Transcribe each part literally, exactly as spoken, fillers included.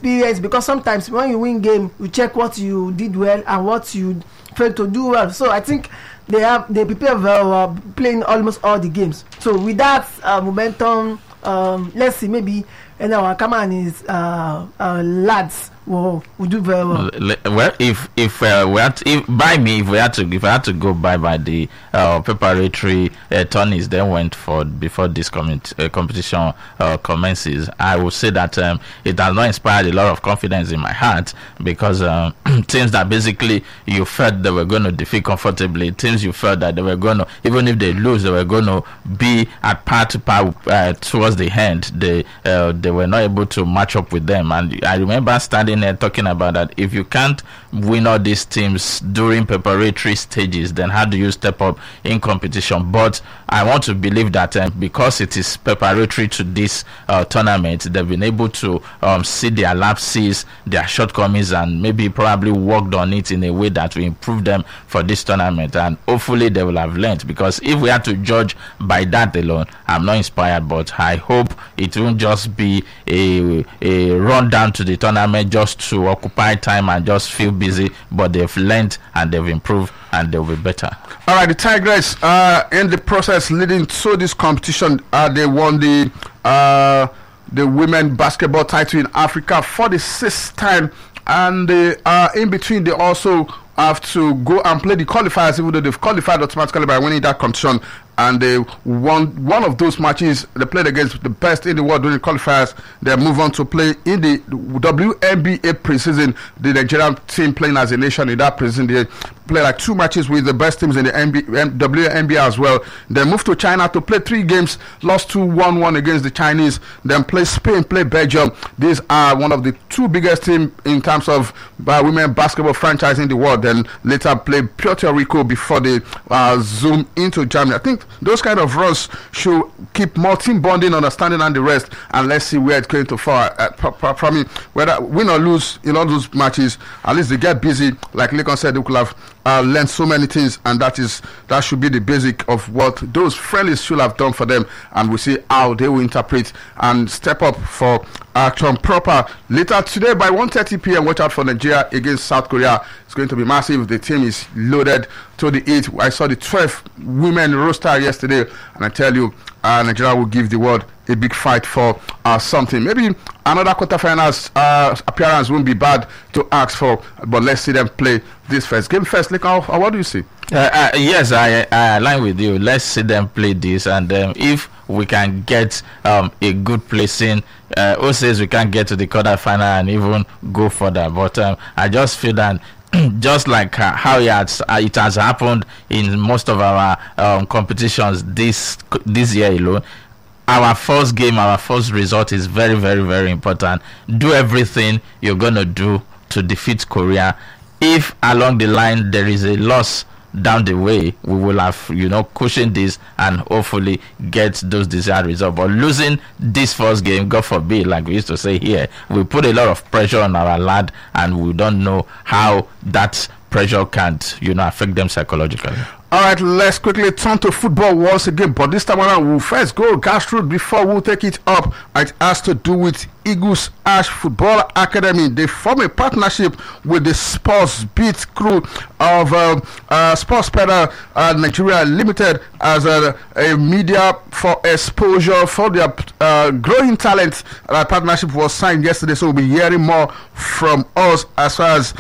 experience, because sometimes when you win game, you check what you did well and what you failed to do well. So I think they have they prepare very well, playing almost all the games. So with that uh, momentum, um, let's see, maybe and our Kama and his uh, uh, lads will, will do very well. Well, if if uh, we had to, if by me, if we had to if I had to go by by the uh, preparatory uh, tourneys then went for before this commit, uh, competition uh, commences, I would say that um, it has not inspired a lot of confidence in my heart, because um, teams that basically you felt they were going to defeat comfortably, teams you felt that they were going to, even if they lose, they were going to be at par to par uh, towards the end. They uh, they were not able to match up with them, and I remember standing there talking about that. If you can't win all these teams during preparatory stages, then how do you step up in competition? But I want to believe that um, because it is preparatory to this uh, tournament, they've been able to um, see their lapses, their shortcomings, and maybe probably worked on it in a way that will improve them for this tournament, and hopefully they will have learned. Because if we had to judge by that alone, I'm not inspired, but I hope it won't just be a, a run down to the tournament just to occupy time and just feel busy, but they've learned and they've improved and they'll be better. All right, the Tigers, uh, in the process leading to this competition, uh, they won the uh, the women basketball title in Africa for the sixth time, and they, uh, in between they also have to go and play the qualifiers, even though they've qualified automatically by winning that competition. And they won one of those matches. They played against the best in the world during the qualifiers. They move on to play in the W N B A preseason. The Nigerian team playing as a nation in that preseason, they play like two matches with the best teams in the N B A, W N B A as well. They moved to China to play three games, lost two one one against the Chinese. Then play Spain, play Belgium. These are one of the two biggest teams in terms of uh, women basketball franchise in the world. Then later play Puerto Rico before they uh, zoom into Germany. I think those kind of runs should keep more team bonding, understanding, and the rest. And let's see where it's going to fall. Uh, from me, whether win or lose in all those matches, at least they get busy. Like Lincoln said, they could have uh, learned so many things, and that is that should be the basic of what those friendlies should have done for them. And we see how they will interpret and step up for action proper later today by one thirty p.m. Watch out for Nigeria against South Korea. It's going to be massive. The team is loaded to the eight. I saw the twelve women roster yesterday, and I tell you, uh, Nigeria will give the world a big fight for uh, something. Maybe another quarterfinals uh, appearance won't be bad to ask for, but let's see them play this first game first. Like, how, how, what do you see? Uh, uh, yes, I, I align with you. Let's see them play this, and um, if we can get um, a good placing, uh, who says we can't get to the quarterfinal and even go further? But um, I just feel that just like uh, how it has, uh, it has happened in most of our um, competitions this this year alone, our first game, our first result is very, very, very important. Do everything you're going to do to defeat Korea. If along the line there is a loss down the way, we will have, you know, cushioned this and hopefully get those desired results. But losing this first game, God forbid, like we used to say here, we put a lot of pressure on our lad, and we don't know how that pressure can, you know, affect them psychologically. All right, let's quickly turn to football once again, but this time around we'll first go grassroots before we'll take it up. It has to do with Eagles Ash Football Academy. They form a partnership with the Sports Beat crew of uh, uh, Sports Pedal uh, Nigeria Limited as a, a media for exposure for their uh, growing talent. That partnership was signed yesterday, so we'll be hearing more from us as far as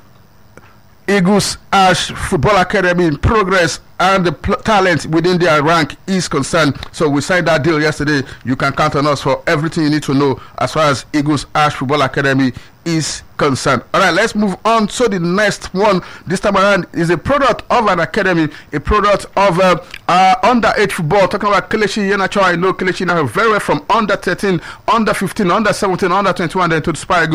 Eagles Ash Football Academy in progress and the pl- talent within their rank is concerned. So we signed that deal yesterday. You can count on us for everything you need to know as far as Eagles Ash Football Academy is concerned. All right, let's move on to the next one. This time around is a product of an academy, a product of uh, uh, underage football. Talking about Kelechi Iheanacho. I know Kelechi now very well from under thirteen, under fifteen, under seventeen, under twenty-one, then to the Super Eagles.